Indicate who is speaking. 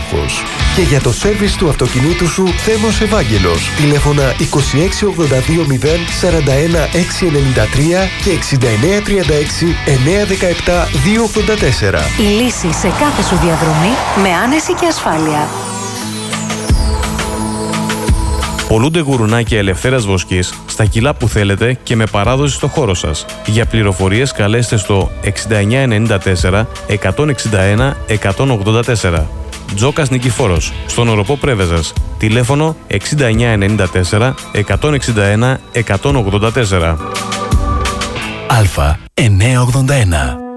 Speaker 1: Δήμαρχος. Και για το σέρβις του αυτοκινήτου σου, Θέμος Ευάγγελος. Τηλέφωνα 26820 41 693 και 6936 917 284.
Speaker 2: Η λύση σε κάθε σου διαδρομή με άνεση και ασφάλεια.
Speaker 3: Πολλούνται γουρουνάκια ελευθέρας βοσκής στα κιλά που θέλετε και με παράδοση στο χώρο σας. Για πληροφορίες καλέστε στο 6994 161 184. Τζόκας Νικηφόρος, στον οροπό Πρέβεζας. Τηλέφωνο 6994 161 184.
Speaker 4: Α981.